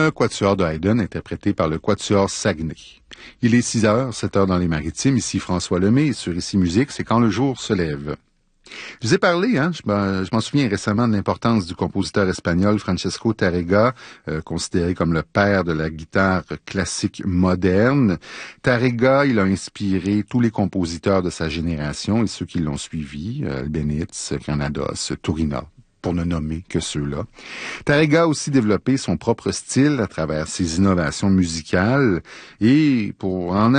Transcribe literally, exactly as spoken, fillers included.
un quatuor de Haydn interprété par le quatuor Saguenay. Il est six heures, sept heures dans les Maritimes, ici François Lemay, et sur Ici Musique, c'est quand le jour se lève. Je vous ai parlé, hein, je, ben, je m'en souviens récemment de l'importance du compositeur espagnol Francesco Tárrega, euh, considéré comme le père de la guitare classique moderne. Tárrega, il a inspiré tous les compositeurs de sa génération et ceux qui l'ont suivi, euh, Albéniz, Granados, Turina, pour ne nommer que ceux-là. Tárrega a aussi développé son propre style à travers ses innovations musicales et pour en